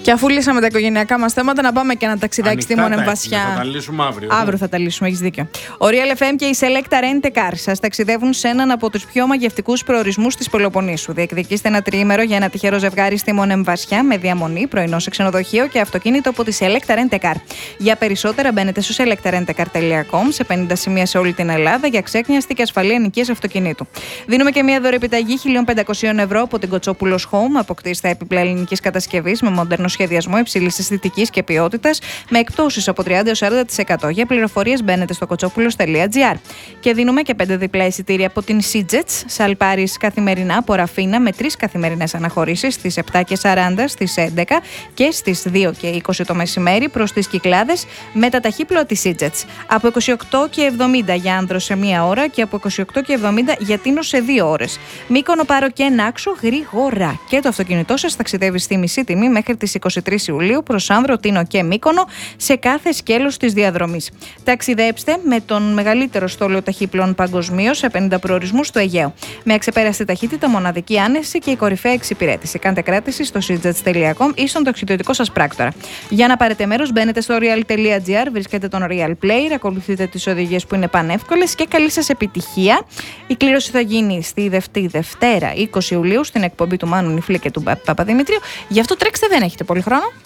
Και αφού λύσαμε τα οικογενειακά μας θέματα, να πάμε και ένα ταξιδάκι στη Μονεμβασιά. Θα τα λύσουμε αύριο. Αύριο θα τα λύσουμε, έχεις δίκιο. Ο Real FM και η Selecta Rent a Car σας ταξιδεύουν σε έναν από τους πιο μαγευτικούς προορισμούς της Πελοποννήσου. Διεκδικήστε ένα τριήμερο για ένα τυχερό ζευγάρι στη Μονεμβασιά με διαμονή, πρωινό σε ξενοδοχείο και αυτοκίνητο από τη Selecta Rent a Car. Για περισσότερα μπαίνετε στο selectarentacar.com, σε 50 σημεία σε όλη την Ελλάδα για ξέκνιαστη και ασφαλή ενοικίαση αυτοκινήτου. Δίνουμε και μια δωρεπιταγή 1.500 ευρώ από την Κοτσόπουλος Home. Αποκτήστε έπιπλα ελληνικής κατασκευής με μοντέρνο σχεδιασμό υψηλής αισθητικής και ποιότητας, με εκπτώσεις από 30-40%. Για πληροφορίες μπαίνετε στο kotsopulos.gr. Και δίνουμε και 5 διπλά εισιτήρια από την Seajets, Σαλπάρις καθημερινά από Ραφίνα, με 3 καθημερινές αναχωρήσεις στις 7:40, στις 11 και στις 2:20 το μεσημέρι προς τις Κυκλάδες με τα ταχύπλοα της Seajets. Από 28,70 για άνδρο σε 1 ώρα και από 28,70 για τίνο σε 2 ώρες. Μύκονο, Πάρο και Νάξο γρήγορα. Και το αυτοκίνητό σας ταξιδεύει στη μισή τιμή μέχρι τις 23 Ιουλίου προς Άνδρο, Τίνο και Μύκονο σε κάθε σκέλος της διαδρομής. Ταξιδέψτε με τον μεγαλύτερο στόλο ταχύπλων παγκοσμίως σε 50 προορισμούς του Αιγαίου. Με αξεπέραστη ταχύτητα, μοναδική άνεση και η κορυφαία εξυπηρέτηση. Κάντε κράτηση στο seajets.com ή στον ταξιδιωτικό σας πράκτορα. Για να πάρετε μέρος, μπαίνετε στο real.gr, βρίσκετε τον Real Player, ακολουθείτε τις οδηγίες που είναι πανεύκολες και καλή σας επιτυχία. Η κλήρωση θα γίνει στη Δευτέρα 20 Ιουλίου στην εκπομπή του Μάνου Νιφλή και του Παπαδημητρίου. Γι' αυτό τρέξτε, δεν έχετε πολύ χρόνο.